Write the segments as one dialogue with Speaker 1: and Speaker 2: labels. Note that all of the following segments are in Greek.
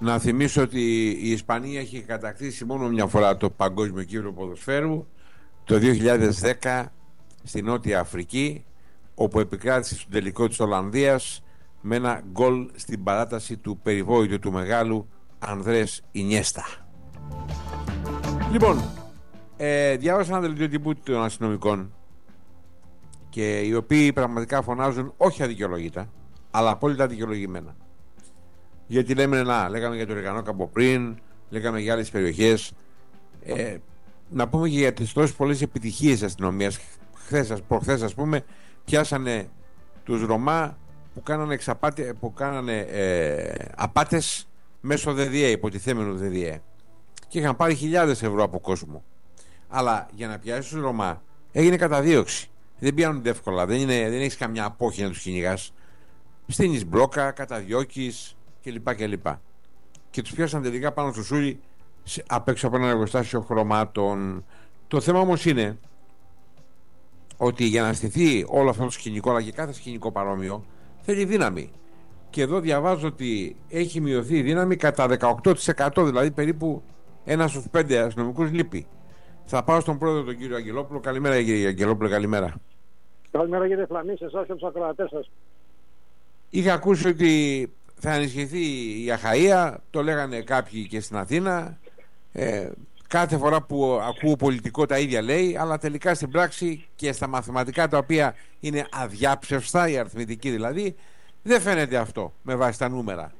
Speaker 1: Να θυμίσω ότι η Ισπανία έχει κατακτήσει μόνο μια φορά το παγκόσμιο κύπελλο ποδοσφαίρου το 2010 στη Νότια Αφρική, όπου επικράτησε στον τελικό της Ολλανδίας με ένα γκολ στην παράταση του περιβόητου του μεγάλου Ανδρές Ινιέστα. Λοιπόν, διάβασα ένα δελτίο τύπου των αστυνομικών, και οι οποίοι πραγματικά φωνάζουν όχι αδικαιολόγητα, αλλά απόλυτα δικαιολογημένα. Γιατί λέγαμε για το Ρεγανό από πριν, λέγαμε για άλλες περιοχές. Να πούμε και για τις τόσες πολλές επιτυχίες της αστυνομίας. Προχθές, ας πούμε, πιάσανε τους Ρωμά που κάνανε απάτες μέσω ΔΔΕ, υποτιθέμενου ΔΔΕ, και είχαν πάρει χιλιάδες ευρώ από κόσμο. Αλλά για να πιάσεις τους Ρωμά έγινε καταδίωξη. Δεν πιάνονται εύκολα, δεν έχεις καμιά απόχη να τους κυνηγάς. Στείνεις μπλόκα, καταδιώκεις κλπ. Και τους πιάσαν τελικά πάνω στο σούρι απ' έξω από ένα εργοστάσιο χρωμάτων. Το θέμα όμως είναι ότι για να στηθεί όλο αυτό το σκηνικό, αλλά και κάθε σκηνικό παρόμοιο, θέλει δύναμη. Και εδώ διαβάζω ότι έχει μειωθεί η δύναμη κατά 18%, δηλαδή περίπου 1 στους 5 αστυνομικούς λείπει. Θα πάω στον πρόεδρο, τον κύριο Αγγελόπουλο. Καλημέρα, κύριε Αγγελόπουλο, καλημέρα.
Speaker 2: Καλημέρα, κύριε Φλαμή, σε εσάς και τους ακροατές σας.
Speaker 1: Είχα ακούσει ότι θα ενισχυθεί η Αχαΐα, το λέγανε κάποιοι και στην Αθήνα. Κάθε φορά που ακούω πολιτικό τα ίδια λέει, αλλά τελικά στην πράξη και στα μαθηματικά, τα οποία είναι αδιάψευστα, η αριθμητική δηλαδή, δεν φαίνεται αυτό με βάση τα νούμερα.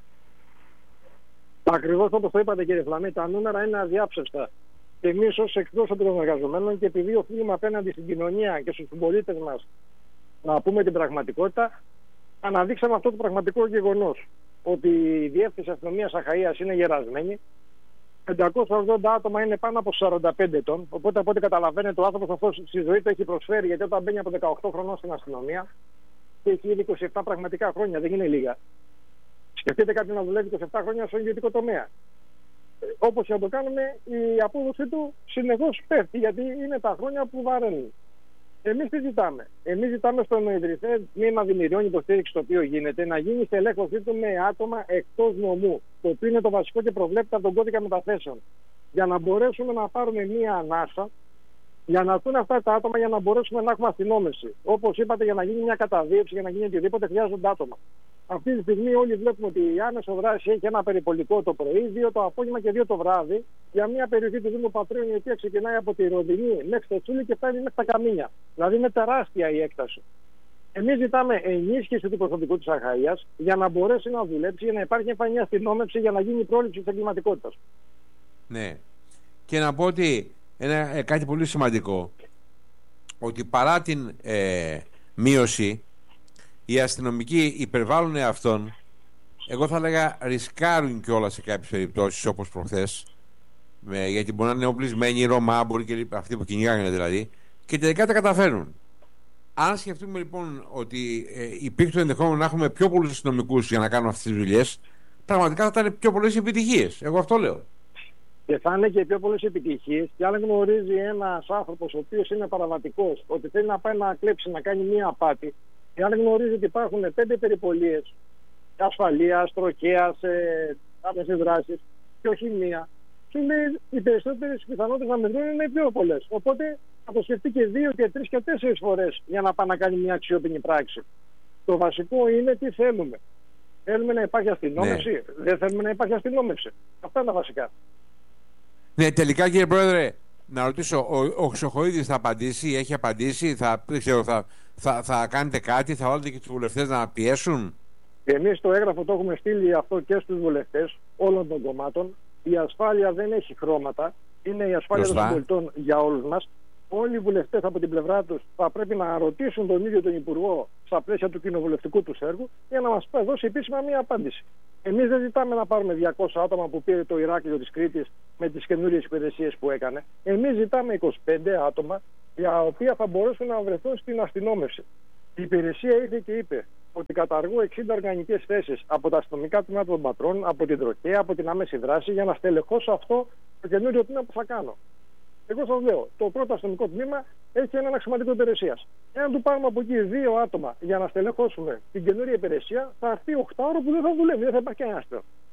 Speaker 2: Ακριβώς όπως το είπατε, κύριε Φλαμή, τα νούμερα είναι αδιάψευστα. Και εμείς ως εκπρόσωποι των εργαζομένων, και επειδή οφείλουμε απέναντι στην κοινωνία και στους πολίτες μας να πούμε την πραγματικότητα, αναδείξαμε αυτό το πραγματικό γεγονός. Ότι η Διεύθυνση Αστυνομίας Αχαΐας είναι γερασμένη. 580 άτομα είναι πάνω από 45 ετών. Οπότε, από ό,τι καταλαβαίνετε, ο άνθρωπος αυτός στη ζωή του έχει προσφέρει, γιατί όταν μπαίνει από 18 χρονών στην αστυνομία και έχει ήδη 27 πραγματικά χρόνια, δεν είναι λίγα. Σκεφτείτε κάποιον να δουλεύει 27 χρόνια στον ιδιωτικό τομέα. Όπως και να το κάνουμε, η απόδοση του συνεχώς πέφτει, γιατί είναι τα χρόνια που βαραίνουν. Εμείς τι ζητάμε? Εμείς ζητάμε στον ιδρυθέ τμήμα δημιουργών υποστήριξη, το οποίο γίνεται, να γίνει στελέχωσή του με άτομα εκτός νομού, το οποίο είναι το βασικό και προβλέπεται από τον κώδικα μεταθέσεων. Για να μπορέσουμε να πάρουμε μία ανάσα, για να έρθουν αυτά τα άτομα, για να μπορέσουμε να έχουμε αστυνόμευση. Όπως είπατε, για να γίνει μια καταδίωξη, για να γίνει οτιδήποτε, χρειάζονται άτομα. Αυτή τη στιγμή όλοι βλέπουμε ότι η άμεσο δράση έχει ένα περιπολικό το πρωί, 2 το απόγευμα και 2 το βράδυ, για μια περιοχή του Δήμου Πατρίων, η οποία ξεκινάει από τη Ροδινή μέχρι το Τσούλι και φτάνει μέχρι τα Καμίνια. Δηλαδή είναι τεράστια η έκταση. Εμείς ζητάμε ενίσχυση του προσωπικού της Αχαΐας για να μπορέσει να δουλέψει, για να υπάρχει εμφανή αστυνόμευση, για να γίνει η πρόληψη της εγκληματικότητας.
Speaker 1: Ναι. Και να πω ότι κάτι πολύ σημαντικό, ότι παρά την μείωση, οι αστυνομικοί υπερβάλλουν εαυτόν. Εγώ θα έλεγα ρισκάρουν κιόλας σε κάποιες περιπτώσεις, όπως προχθές, γιατί μπορεί να είναι οπλισμένοι, οι Ρωμά, μπορεί και αυτοί που κυνηγάγανε δηλαδή, και τελικά τα καταφέρνουν. Αν σκεφτούμε λοιπόν ότι υπήρχε το ενδεχόμενο να έχουμε πιο πολλούς αστυνομικούς για να κάνουν αυτές τις δουλειές, πραγματικά θα ήταν πιο πολλές επιτυχίες. Εγώ αυτό λέω.
Speaker 2: Και θα είναι και πιο πολλές επιτυχίες. Και αν γνωρίζει ένας άνθρωπος ο οποίος είναι παραβατικός, ότι θέλει να πάει να κλέψει, να κάνει μία απάτη, και αν γνωρίζει ότι υπάρχουν 5 περιπολίες ασφαλείας, τροχέας, άμεσες δράσεις, και όχι μία, σου λέει οι περισσότερες πιθανότητες να μετρούν είναι πιο πολλές. Οπότε θα το σκεφτεί και 2 και 3 και 4 φορές για να πάει να κάνει μια αξιόπινη πράξη. Το βασικό είναι τι θέλουμε. Θέλουμε να υπάρχει αστυνόμευση, ναι. Δεν θέλουμε να υπάρχει αστυνόμευση. Αυτά είναι τα βασικά.
Speaker 1: Ναι, τελικά, κύριε Πρόεδρε, να ρωτήσω, ο Χρυσοχοΐδης θα απαντήσει, έχει απαντήσει, θα κάνετε κάτι, θα βάλετε και τους βουλευτές να πιέσουν?
Speaker 2: Εμείς το έγγραφο το έχουμε στείλει αυτό και στους βουλευτές όλων των κομμάτων. Η ασφάλεια δεν έχει χρώματα, είναι η ασφάλεια των συμπολιτών για όλους μας. Όλοι οι βουλευτές από την πλευρά τους θα πρέπει να ρωτήσουν τον ίδιο τον Υπουργό στα πλαίσια του κοινοβουλευτικού τους έργου για να μας δώσει επίσημα μία απάντηση. Εμείς δεν ζητάμε να πάρουμε 200 άτομα που πήρε το Ηράκλειο της Κρήτης με τις καινούριες υπηρεσίες που έκανε. Εμείς ζητάμε 25 άτομα για οποία θα μπορέσουν να βρεθούν στην αστυνόμευση. Η υπηρεσία ήρθε και είπε ότι καταργώ 60 οργανικές θέσεις από τα αστυνομικά τμήματα των πατρών, από την τροχέα, από την άμεση δράση, για να στελεχώσω αυτό το καινούριο τμήμα που θα κάνω. Εγώ σας λέω, το πρώτο αστυνομικό τμήμα έχει ένα αξιωματικό υπηρεσία. Εάν του πάρουμε από εκεί 2 άτομα για να στελεχώσουμε την καινούργια υπηρεσία, θα έρθει 8 ώρο που δεν θα δουλεύει, δεν θα υπάρχει κανένα άστρο.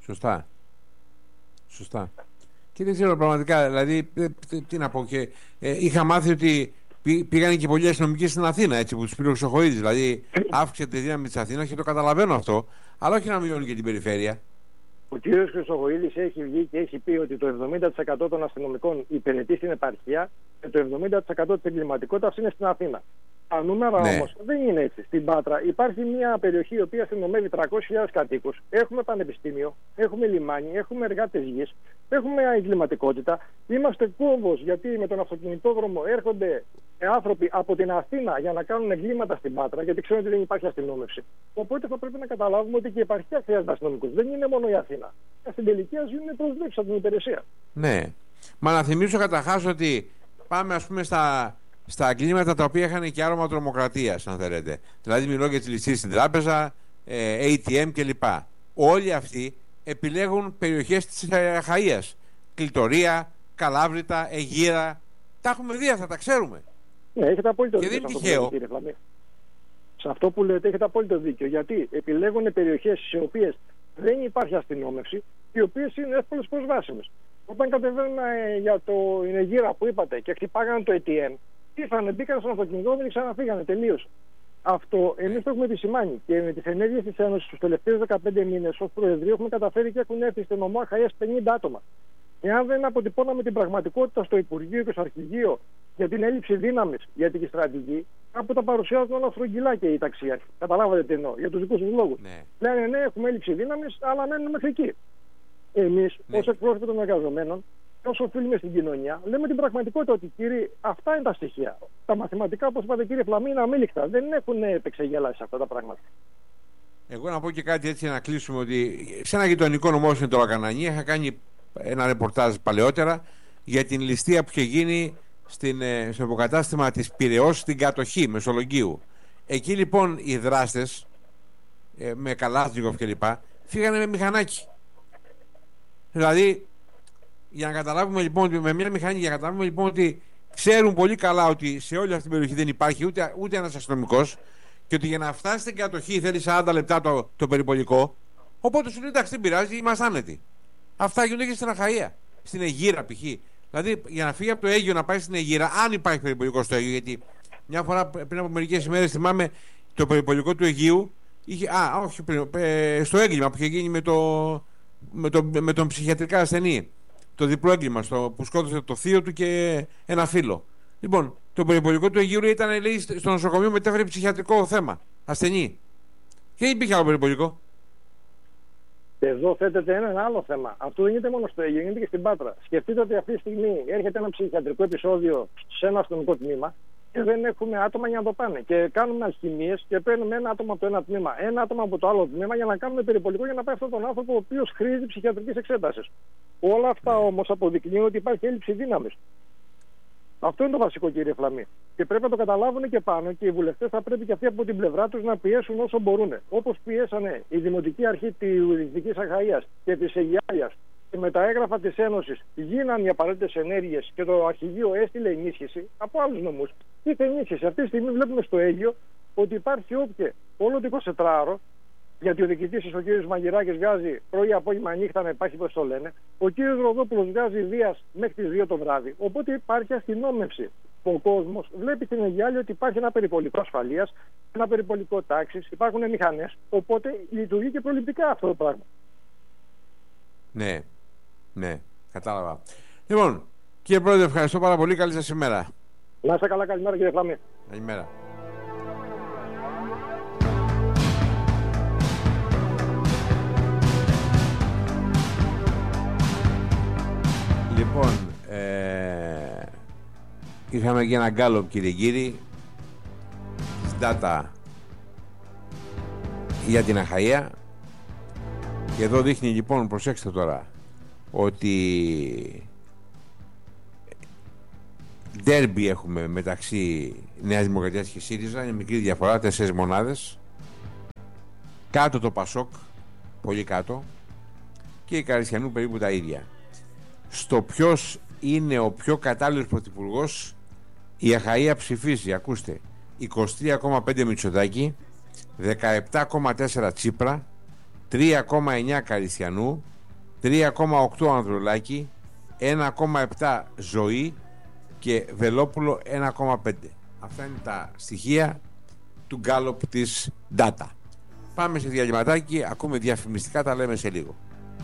Speaker 1: Σωστά. Σωστά. Και δεν ξέρω πραγματικά, δηλαδή, τι να πω. Και, είχα μάθει ότι πήγαν και πολλοί αστυνομικοί στην Αθήνα, έτσι, που του πήρε ο Χρυσοχοΐδης. Δηλαδή, αύξησε τη δύναμη της Αθήνας και το καταλαβαίνω αυτό, αλλά όχι να μειώνει και την περιφέρεια.
Speaker 2: Ο κ. Χρυσοχοΐδης έχει βγει και έχει πει ότι το 70% των αστυνομικών υπηρετεί στην επαρχία και το 70% της εγκληματικότητας είναι στην Αθήνα. Τα νούμερα όμως δεν είναι έτσι. Στην Πάτρα υπάρχει μια περιοχή η οποία συνομεύει 300.000 κατοίκους. Έχουμε πανεπιστήμιο, έχουμε λιμάνι, έχουμε εργάτες γης, έχουμε εγκληματικότητα. Είμαστε κόμβος γιατί με τον αυτοκινητόδρομο έρχονται άνθρωποι από την Αθήνα για να κάνουν εγκλήματα στην Πάτρα, γιατί ξέρουν ότι δεν υπάρχει αστυνόμευση. Οπότε θα πρέπει να καταλάβουμε ότι και η επαρχία χρειάζεται αστυνομικούς. Δεν είναι μόνο η Αθήνα. Στην τελική ζουν προσδέψεις από την υπηρεσία.
Speaker 1: Ναι. Μα να θυμίσω καταρχάς ότι πάμε, ας πούμε, στα εγκλήματα τα οποία είχαν και άρωμα τρομοκρατίας, αν θέλετε. Δηλαδή, μιλώ για τις ληστείες στην τράπεζα, ATM κλπ. Όλοι αυτοί επιλέγουν περιοχές της Αχαΐας. Κλειτορία, Καλάβρητα, Αιγύρα. Τα έχουμε δει αυτά, τα ξέρουμε.
Speaker 2: Ναι, έχετε απόλυτο δίκιο.
Speaker 1: Και δεν είναι τυχαίο.
Speaker 2: Σε αυτό που λέτε έχετε απόλυτο δίκιο. Γιατί επιλέγουν περιοχές σε οποίες δεν υπάρχει αστυνόμευση, οι οποίες είναι εύκολες προσβάσιμες. Όταν κατεβαίνουν για την Αιγύρα που είπατε και χτυπάγανε το ATM, ήρθανε, μπήκαν στον αυτοκινητόδρομο και ξαναφύγανε. Τελείωσε. Αυτό εμείς το έχουμε επισημάνει και με τις ενέργειες της Ένωσης τους τελευταίους 15 μήνες ως Προεδρείο έχουμε καταφέρει και έχουν έρθει στην νομό Αχαΐας 50 άτομα. Εάν δεν αποτυπώναμε την πραγματικότητα στο Υπουργείο και στο Αρχηγείο για την έλλειψη δύναμης, για την στρατηγική, κάπου τα παρουσιάζουν όλα στρογγυλά και οι ταξιάρχοι. Καταλάβατε τι εννοώ, για τους δικούς τους λόγους.
Speaker 1: Ναι.
Speaker 2: Λένε ναι, έχουμε έλλειψη δύναμης, αλλά μένουμε μέχρι εκεί. Εμείς, ως εκπρόσωποι των εργαζομένων, όσο οφείλουμε στην κοινωνία, λέμε την πραγματικότητα ότι κύριοι, αυτά είναι τα στοιχεία. Τα μαθηματικά, όπως είπατε κύριε Φλαμή, είναι αμήλικτα. Δεν έχουν επεξεγελάσει αυτά τα πράγματα. Εγώ
Speaker 1: να πω και κάτι έτσι να κλείσουμε, ότι σε ένα γειτονικό νομό στην Τολοκανανία είχα κάνει ένα ρεπορτάζ παλαιότερα για την ληστεία που είχε γίνει στο υποκατάστημα της Πειραιώς στην κατοχή Μεσολογγίου. Εκεί λοιπόν οι δράστες με Καλάσνικοφ κλπ. Φύγανε με μηχανάκι. Δηλαδή, για να καταλάβουμε λοιπόν ότι με μια μηχανή, για να καταλάβουμε λοιπόν ότι ξέρουν πολύ καλά ότι σε όλη αυτή την περιοχή δεν υπάρχει ούτε ένας αστυνομικός και ότι για να φτάσει στην κατοχή θέλει 40 λεπτά το περιπολικό. Οπότε σου λέει εντάξει, δεν πειράζει, είμαστε άνετοι. Αυτά γίνονται και στην Αχαΐα. Στην Αιγύρα π.χ. Δηλαδή, για να φύγει από το Αίγυο να πάει στην Αιγύρα, αν υπάρχει περιπολικό στο Αίγυο, γιατί μια φορά πριν από μερικές ημέρες θυμάμαι το περιπολικό του Αιγείου είχε. Όχι πριν, στο έγκλημα που είχε γίνει με τον ψυχιατρικά ασθενή. Το διπλό έγκλημα που σκότωσε το θείο του και ένα φίλο. Λοιπόν, το περιπολικό του Αιγείου ήταν, λέει, στο νοσοκομείο μετέφερε ψυχιατρικό θέμα. Ασθενή. Και δεν υπήρχε άλλο περιπολικό.
Speaker 2: Εδώ θέτεται ένα άλλο θέμα. Αυτό δεν γίνεται μόνο στο Αίγυο, γίνεται και στην Πάτρα. Σκεφτείτε ότι αυτή τη στιγμή έρχεται ένα ψυχιατρικό επεισόδιο σε ένα αστυνομικό τμήμα και δεν έχουμε άτομα για να το πάνε. Και κάνουμε αλχημίες και παίρνουμε ένα άτομο από το ένα τμήμα, ένα άτομο από το άλλο τμήμα για να κάνουμε περιπολικό για να πάει αυτόν τον άνθρωπο ο οποίος χρήζει ψυχιατρικής εξέτασης. Όλα αυτά όμως αποδεικνύουν ότι υπάρχει έλλειψη δύναμης. Αυτό είναι το βασικό, κύριε Φλαμή. Και πρέπει να το καταλάβουν και πάνω και οι βουλευτές θα πρέπει και αυτοί από την πλευρά τους να πιέσουν όσο μπορούν. Όπως πιέσανε η Δημοτική Αρχή της Δυτικής Αχαΐας και της Αιγιάλιας και με τα έγγραφα της Ένωσης γίναν οι απαραίτητες ενέργειες και το Αρχηγείο έστειλε ενίσχυση από άλλους νομούς. Ήρθε ενίσχυση. Αυτή τη στιγμή βλέπουμε στο Αίγυο ότι υπάρχει όποιε όλο το 24ωρο. Γιατί ο διοικητής ο κ. Μαγειράκης βγάζει πρωί, απόγευμα, νύχτα να υπάρχει, πώς το λένε. Ο κ. Ροδόπουλος βγάζει βίας μέχρι τις 2 το βράδυ. Οπότε υπάρχει αστυνόμευση. Ο κόσμος βλέπει στην Αιγιάλη ότι υπάρχει ένα περιπολικό ασφαλείας, ένα περιπολικό τάξης, υπάρχουν μηχανές. Οπότε λειτουργεί και προληπτικά αυτό το πράγμα.
Speaker 1: Ναι, κατάλαβα. Λοιπόν, κύριε Πρόεδρε, ευχαριστώ πάρα πολύ. Καλή σας ημέρα.
Speaker 2: Να είστε καλά, καλημέρα κύριε Φλαμή.
Speaker 1: Καλημέρα. Λοιπόν, είχαμε και ένα γκάλωπ, κύριε κύριοι, της data για την Αχαΐα. Και εδώ δείχνει λοιπόν, προσέξτε τώρα, ότι ντέρμπι έχουμε μεταξύ Νέας Δημοκρατίας και ΣΥΡΙΖΑ. Είναι μικρή διαφορά, 4 μονάδες. Κάτω το Πασόκ, πολύ κάτω. Και η Καριστιανού περίπου τα ίδια. Στο ποιος είναι ο πιο κατάλληλος πρωθυπουργός, η Αχαΐα ψηφίζει, ακούστε, 23,5 Μητσοτάκη, 17,4 Τσίπρα, 3,9 Καριστιανού, 3,8 Ανδρουλάκη, 1,7 Ζωή και Βελόπουλο 1,5. Αυτά είναι τα στοιχεία του Γκάλοπ της Data. Πάμε σε διαλυματάκι, ακούμε διαφημιστικά, τα λέμε σε λίγο.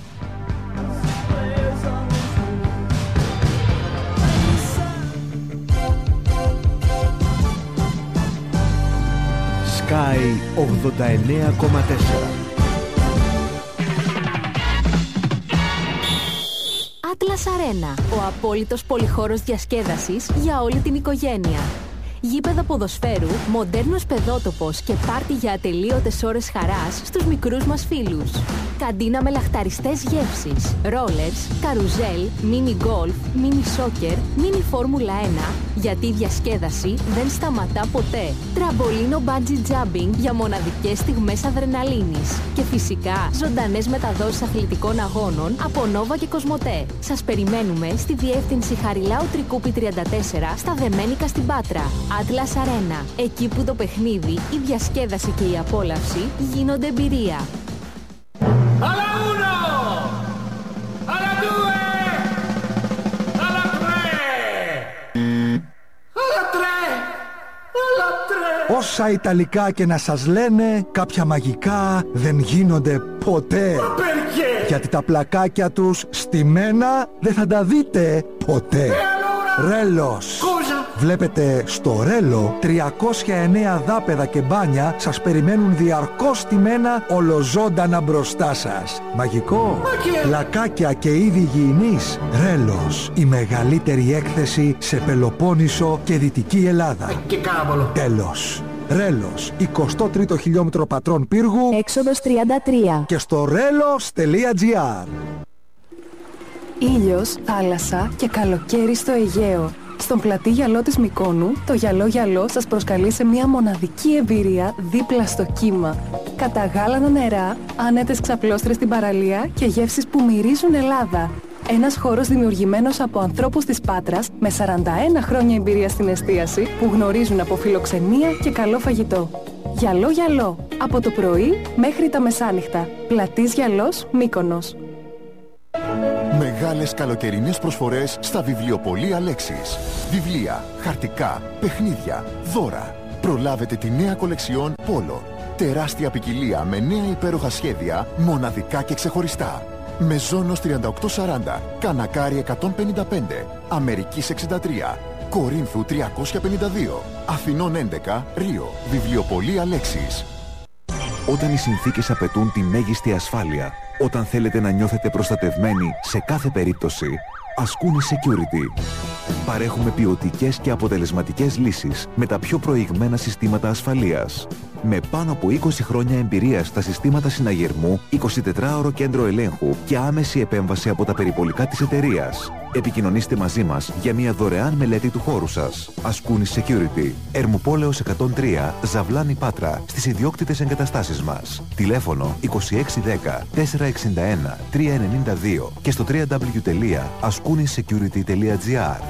Speaker 3: Sky 89,4.
Speaker 4: Atlas Arena, ο απόλυτος πολυχώρος διασκέδασης για όλη την οικογένεια. Γήπεδο ποδοσφαίρου, μοντέρνος παιδότοπος και πάρτι για ατελείωτες ώρες χαράς στους μικρούς μας φίλους. Καντίνα με λαχταριστές γεύσεις, ρόλερς, καρουζέλ, μίνι γκολφ, μίνι σόκερ, μίνι φόρμουλα 1, γιατί η διασκέδαση δεν σταματά ποτέ. Τραμπολίνο bungee jumping για μοναδικές στιγμές αδρεναλίνης. Και φυσικά ζωντανές μεταδόσεις αθλητικών αγώνων από Νόβα και Κοσμοτέ. Σας περιμένουμε στη διεύθυνση Χαριλάου Τρικούπη 34 στα Δεμένικα στην Πάτρα. Atlas Arena, εκεί που το παιχνίδι, η διασκέδαση και η απόλαυση γίνονται εμπειρία.
Speaker 5: Alla uno! Alla due! Alla tre! Alla tre! Alla tre!
Speaker 3: Όσα Ιταλικά και να σας λένε, κάποια μαγικά δεν γίνονται ποτέ.
Speaker 5: Perché?
Speaker 3: Γιατί τα πλακάκια τους στημένα δεν θα τα δείτε ποτέ. Ρέλος. Βλέπετε, στο Ρέλο 309 δάπεδα και μπάνια σας περιμένουν διαρκώς στημένα ολοζώντανα μπροστά σας. Μαγικό, πλακάκια και είδη υγιεινής. Ρέλος, η μεγαλύτερη έκθεση σε Πελοπόννησο και Δυτική Ελλάδα.
Speaker 5: Και κάβολο.
Speaker 3: Τέλος. Ρέλος, 23ο χιλιόμετρο πατρών πύργου,
Speaker 4: Έξοδος 33.
Speaker 3: και στο relos.gr.
Speaker 6: Ήλιος, θάλασσα και καλοκαίρι στο Αιγαίο. Στον πλατή γυαλό της Μυκόνου, το γυαλό σας προσκαλεί σε μια μοναδική εμπειρία δίπλα στο κύμα. Καταγάλανα νερά, άνετες ξαπλώστρες στην παραλία και γεύσεις που μυρίζουν Ελλάδα. Ένας χώρος δημιουργημένος από ανθρώπους της Πάτρας με 41 χρόνια εμπειρία στην εστίαση που γνωρίζουν από φιλοξενία και καλό φαγητό. Γυαλό, από το πρωί μέχρι τα μεσάνυχτα. Πλατής Γυαλός, Μύκονος.
Speaker 7: Μεγάλες καλοκαιρινές προσφορές στα βιβλιοπωλεία Λέξης. Βιβλία, χαρτικά, παιχνίδια, δώρα. Προλάβετε τη νέα κολεξιόν Πόλο. Τεράστια ποικιλία με νέα υπέροχα σχέδια, μοναδικά και ξεχωριστά. Μεζόνος 3840, Κανακάρι 155, Αμερικής 63, Κορίνθου 352, Αθηνών 11, Ρίο. Βιβλιοπωλεία Λέξης.
Speaker 8: Όταν οι συνθήκες απαιτούν τη μέγιστη ασφάλεια, όταν θέλετε να νιώθετε προστατευμένοι σε κάθε περίπτωση, Ascuni Security. Παρέχουμε ποιοτικές και αποτελεσματικές λύσεις με τα πιο προηγμένα συστήματα ασφαλείας. Με πάνω από 20 χρόνια εμπειρία στα συστήματα συναγερμού, 24ωρο κέντρο ελέγχου και άμεση επέμβαση από τα περιπολικά της εταιρείας. Επικοινωνήστε μαζί μας για μια δωρεάν μελέτη του χώρου σας. Ascuni Security. Ερμουπόλεως 103, Ζαβλάνη Πάτρα, στις ιδιόκτητες εγκαταστάσεις μας. Τηλέφωνο 2610 461 392 και στο www.ascunisecurity.gr.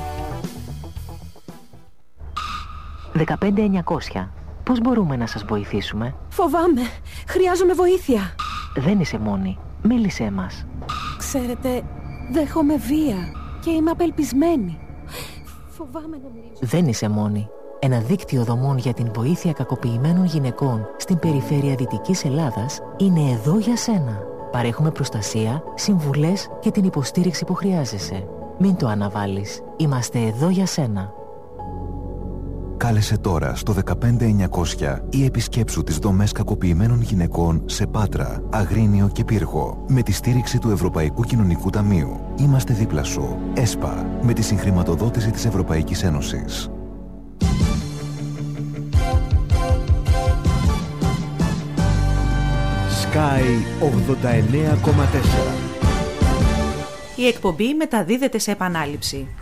Speaker 9: 15900. Πώς μπορούμε να σας βοηθήσουμε?
Speaker 6: Φοβάμαι. Χρειάζομαι βοήθεια.
Speaker 9: Δεν είσαι μόνη. Μίλησέ μας.
Speaker 6: Ξέρετε, δέχομαι βία και είμαι απελπισμένη. Φοβάμαι να μιλήσω.
Speaker 9: Δεν είσαι μόνη. Ένα δίκτυο δομών για την βοήθεια κακοποιημένων γυναικών στην περιφέρεια Δυτικής Ελλάδας είναι εδώ για σένα. Παρέχουμε προστασία, συμβουλές και την υποστήριξη που χρειάζεσαι. Μην το αναβάλεις. Είμαστε εδώ για σένα.
Speaker 8: Κάλεσε τώρα στο 15900 ή επισκέψου τις δομές κακοποιημένων γυναικών σε Πάτρα, Αγρίνιο και Πύργο με τη στήριξη του Ευρωπαϊκού Κοινωνικού Ταμείου. Είμαστε δίπλα σου. ΕΣΠΑ, με τη συγχρηματοδότηση της Ευρωπαϊκής Ένωσης.
Speaker 3: Sky 89,4.
Speaker 10: Η εκπομπή μεταδίδεται σε επανάληψη.